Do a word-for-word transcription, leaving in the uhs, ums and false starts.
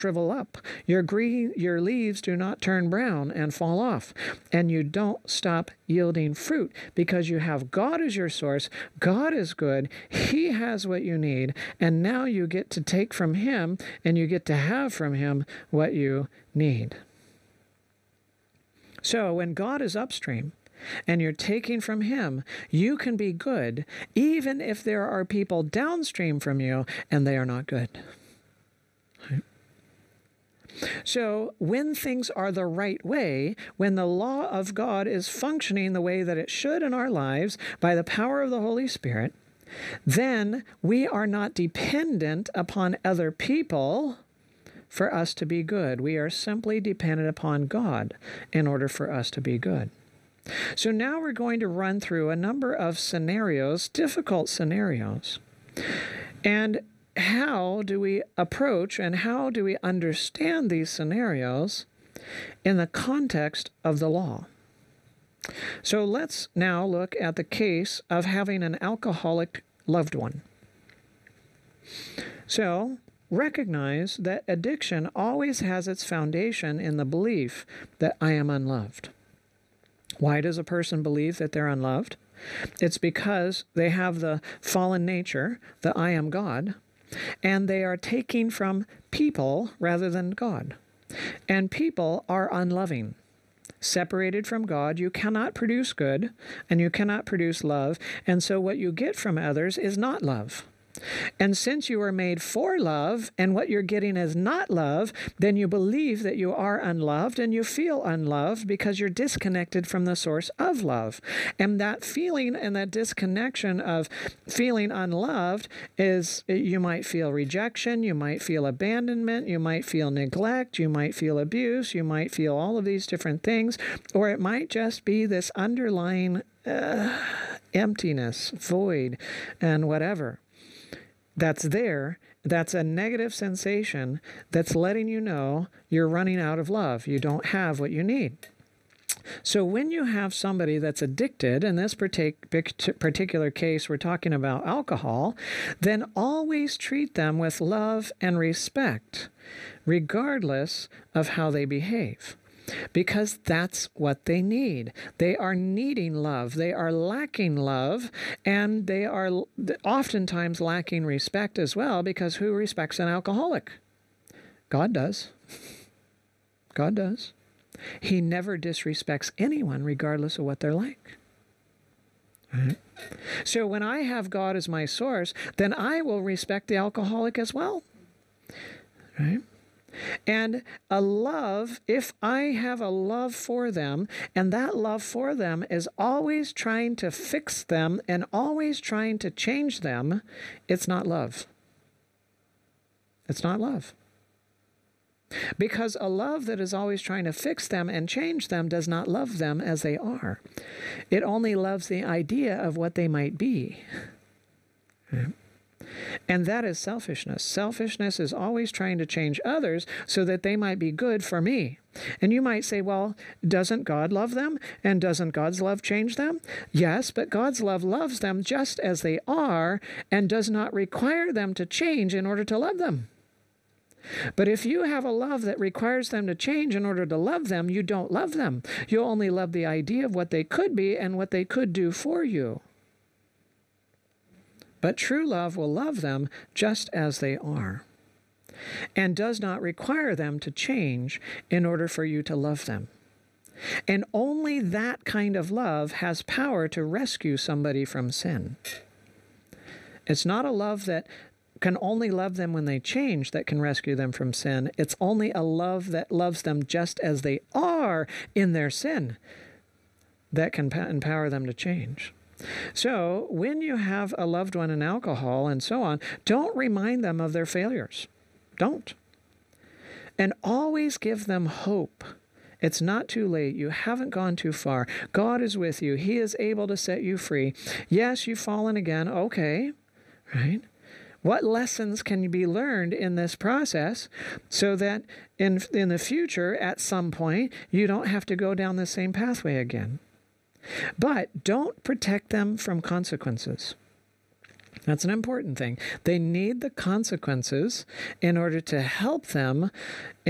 shrivel up. Your green, your leaves do not turn brown and fall off, and you don't stop yielding fruit because you have God as your source. God is good. He has what you need, and now you get to take from Him, and you get to have from Him what you need. So when God is upstream, and you're taking from Him, you can be good, even if there are people downstream from you and they are not good. Right? So when things are the right way, when the law of God is functioning the way that it should in our lives by the power of the Holy Spirit, then we are not dependent upon other people for us to be good. We are simply dependent upon God in order for us to be good. So now we're going to run through a number of scenarios, difficult scenarios. And how do we approach and how do we understand these scenarios in the context of the law? So let's now look at the case of having an alcoholic loved one. So recognize that addiction always has its foundation in the belief that I am unloved. Why does a person believe that they're unloved? It's because they have the fallen nature, the I am God, and they are taking from people rather than God. And people are unloving. Separated from God, you cannot produce good, and you cannot produce love, and so what you get from others is not love. And since you are made for love, and what you're getting is not love, then you believe that you are unloved, and you feel unloved because you're disconnected from the source of love. And that feeling and that disconnection of feeling unloved is, you might feel rejection, you might feel abandonment, you might feel neglect, you might feel abuse, you might feel all of these different things, or it might just be this underlying uh, emptiness, void, and whatever. That's there, that's a negative sensation that's letting you know you're running out of love. You don't have what you need. So when you have somebody that's addicted, in this particular case we're talking about alcohol, then always treat them with love and respect, regardless of how they behave. Because that's what they need. They are needing love. They are lacking love, and they are oftentimes lacking respect as well, because who respects an alcoholic? God does. God does. He never disrespects anyone, regardless of what they're like. Right? So when I have God as my source, then I will respect the alcoholic as well. Right? And a love, if I have a love for them, and that love for them is always trying to fix them and always trying to change them, it's not love. It's not love. Because a love that is always trying to fix them and change them does not love them as they are. It only loves the idea of what they might be. Okay. And that is selfishness. Selfishness is always trying to change others so that they might be good for me. And you might say, well, doesn't God love them? And doesn't God's love change them? Yes, but God's love loves them just as they are and does not require them to change in order to love them. But if you have a love that requires them to change in order to love them, you don't love them. You only love the idea of what they could be and what they could do for you. But true love will love them just as they are, and does not require them to change in order for you to love them. And only that kind of love has power to rescue somebody from sin. It's not a love that can only love them when they change that can rescue them from sin. It's only a love that loves them just as they are in their sin that can empower them to change. So when you have a loved one in alcohol and so on, don't remind them of their failures. Don't. And always give them hope. It's not too late. You haven't gone too far. God is with you. He is able to set you free. Yes, you've fallen again. Okay, right? What lessons can be learned in this process so that in, in the future, at some point, you don't have to go down the same pathway again? But don't protect them from consequences. That's an important thing. They need the consequences in order to help them